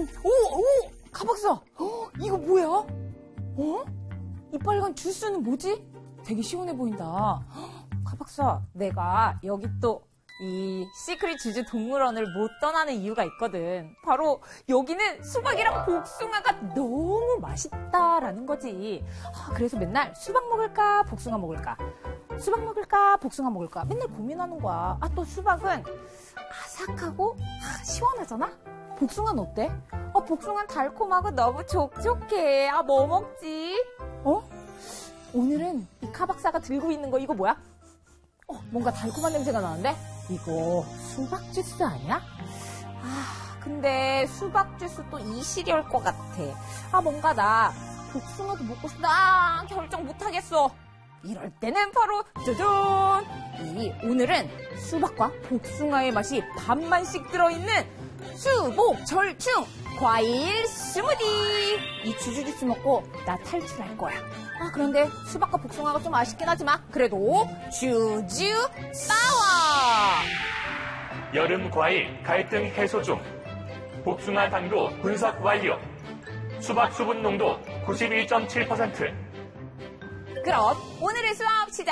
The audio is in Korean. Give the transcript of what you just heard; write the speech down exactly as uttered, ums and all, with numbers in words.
오, 오, 가박사. 어, 이거 뭐야? 어? 이 빨간 주스는 뭐지? 되게 시원해 보인다. 가박사, 내가 여기 또 이 시크릿 주주 동물원을 못 떠나는 이유가 있거든. 바로 여기는 수박이랑 복숭아가 너무 맛있다라는 거지. 아, 그래서 맨날 수박 먹을까 복숭아 먹을까 수박 먹을까 복숭아 먹을까 맨날 고민하는 거야. 아, 또 수박은 아삭하고 아, 시원하잖아. 복숭아는 어때? 아, 복숭아는 달콤하고 너무 촉촉해. 아, 뭐 먹지? 어? 오늘은 이 카박사가 들고 있는 거 이거 뭐야? 어, 뭔가 달콤한 냄새가 나는데? 이거 수박 주스 아니야? 아, 근데 수박 주스 또 이실일 것 같아. 아, 뭔가 나 복숭아도 먹고 싶다. 아, 결정 못하겠어. 이럴 때는 바로 짜잔! 이 오늘은 수박과 복숭아의 맛이 반만씩 들어있는 수복 절충 과일 스무디. 이 주주 주스 먹고 나 탈출할 거야. 아, 그런데 수박과 복숭아가 좀 아쉽긴 하지만 그래도 주주 파워! 여름 과일 갈등 해소 중. 복숭아 당도 분석 완료. 수박 수분 농도 구십일 점 칠 퍼센트. 그럼 오늘의 수업 시작!